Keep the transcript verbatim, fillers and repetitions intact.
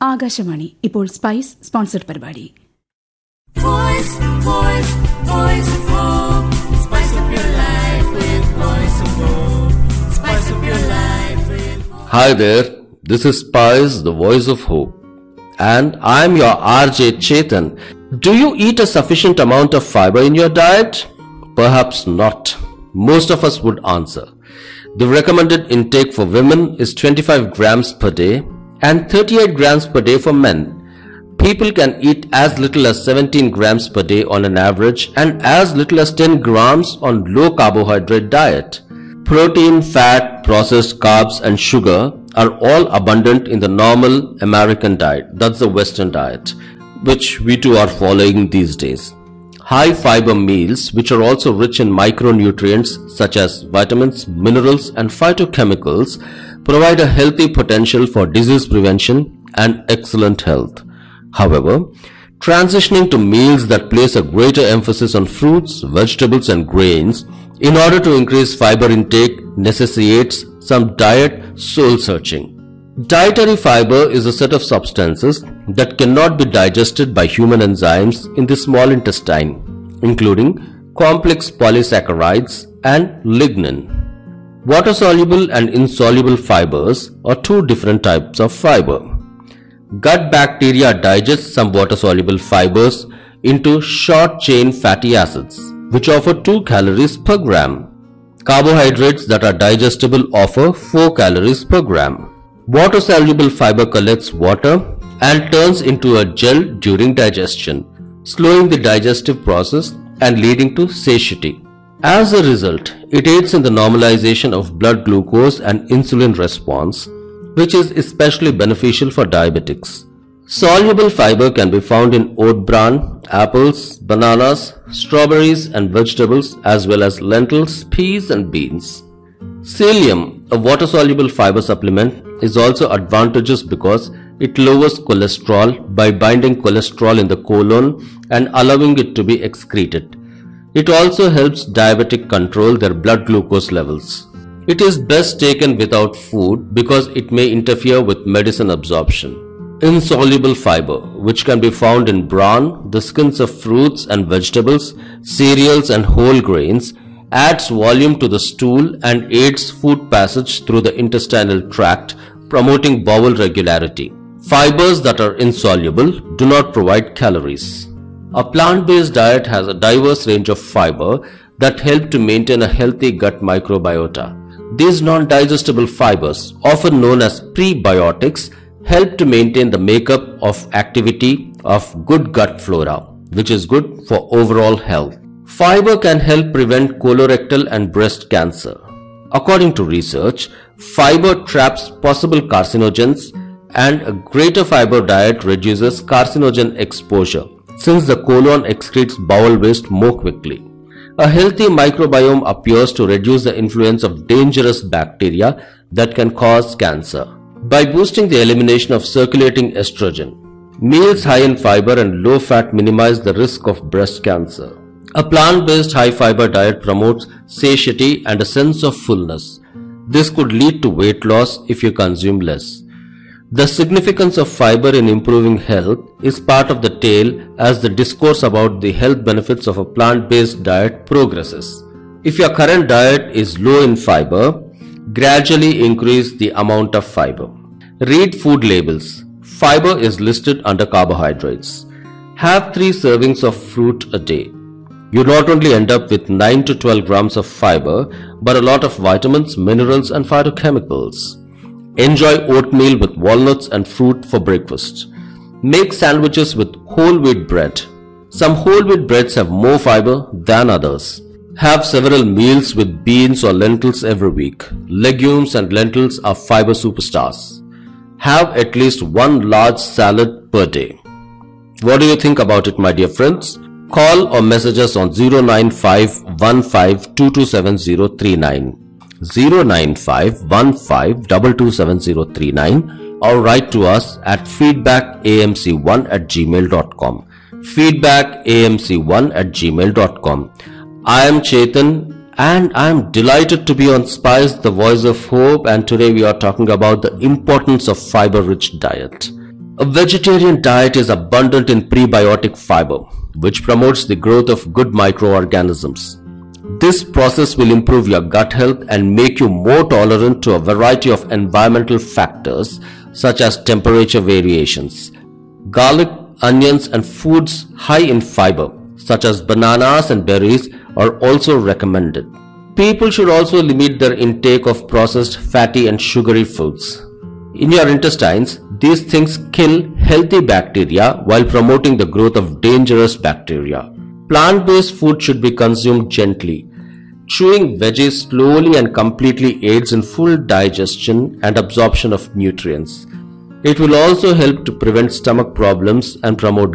ആകാശവാണി ഇപ്പോൾ spice sponsored പരിപാടി. Voice, voice, voice of hope. Spice up your life with Voice of Hope. Spice up your life with hope. Hi there, this is Spice, the Voice of Hope. And I'm your R J Chetan. Do you eat a sufficient amount of fiber in your diet? Perhaps not. Most of us would answer. The recommended intake for women is twenty-five grams per day and thirty-eight grams per day for men. People can eat as little as seventeen grams per day on an average and as little as ten grams on low carbohydrate diet. Protein, fat, processed carbs and sugar are all abundant in the normal American diet, that's the Western diet, which we too are following these days. High fiber meals, which are also rich in micronutrients such as vitamins, minerals and phytochemicals, provide a healthy potential for disease prevention and excellent health. However, transitioning to meals that place a greater emphasis on fruits, vegetables and grains in order to increase fiber intake necessitates some diet soul searching. Dietary fiber is a set of substances that cannot be digested by human enzymes in the small intestine, including complex polysaccharides and lignin. Water-soluble and insoluble fibers are two different types of fiber. Gut bacteria digest some water-soluble fibers into short-chain fatty acids, which offer two calories per gram. Carbohydrates that are digestible offer four calories per gram. Water-soluble fiber collects water and turns into a gel during digestion, slowing the digestive process and leading to satiety. As a result, it aids in the normalization of blood glucose and insulin response, which is especially beneficial for diabetics. Soluble fiber can be found in oat bran, apples, bananas, strawberries and vegetables as well as lentils, peas and beans. Psyllium, a water-soluble fiber supplement, is also advantageous because it lowers cholesterol by binding cholesterol in the colon and allowing it to be excreted. It also helps diabetic control their blood glucose levels. It is best taken without food because it may interfere with medicine absorption. Insoluble fiber, which can be found in bran, the skins of fruits and vegetables, cereals and whole grains, adds volume to the stool and aids food passage through the intestinal tract, promoting bowel regularity. Fibers that are insoluble do not provide calories. A plant-based diet has a diverse range of fiber that help to maintain a healthy gut microbiota. These non-digestible fibers, often known as prebiotics, help to maintain the makeup of activity of good gut flora, which is good for overall health. Fiber can help prevent colorectal and breast cancer. According to research, fiber traps possible carcinogens and a greater fiber diet reduces carcinogen exposure since the colon excretes bowel waste more quickly. A healthy microbiome appears to reduce the influence of dangerous bacteria that can cause cancer by boosting the elimination of circulating estrogen. Meals high in fiber and low fat minimize the risk of breast cancer. A plant-based high-fiber diet promotes satiety and a sense of fullness. This could lead to weight loss if you consume less. The significance of fiber in improving health is part of the tale as the discourse about the health benefits of a plant-based diet progresses. If your current diet is low in fiber, gradually increase the amount of fiber. Read food labels. Fiber is listed under carbohydrates. Have three servings of fruit a day. You not only end up with nine to twelve grams of fiber, but a lot of vitamins, minerals and phytochemicals. Enjoy oatmeal with walnuts and fruit for breakfast. Make sandwiches with whole wheat bread. Some whole wheat breads have more fiber than others. Have several meals with beans or lentils every week. Legumes and lentils are fiber superstars. Have at least one large salad per day. What do you think about it, my dear friends? Call or message us on zero nine five one five two two seven zero three nine, zero nine five one five two two seven zero three nine, or write to us at feedback a m c one at gmail dot com. feedback a m c one at gmail dot com. I am Chetan and I am delighted to be on Spice, the Voice of Hope, and today we are talking about the importance of fiber-rich diet. A vegetarian diet is abundant in prebiotic fiber, which promotes the growth of good microorganisms. This process will improve your gut health and make you more tolerant to a variety of environmental factors such as temperature variations. Garlic, onions, and foods high in fiber, such as bananas and berries, are also recommended. People should also limit their intake of processed fatty and sugary foods. In your intestines, these things kill healthy bacteria while promoting the growth of dangerous bacteria. Plant-based food should be consumed gently. Chewing veggies slowly and completely aids in full digestion and absorption of nutrients. It will also help to prevent stomach problems and promote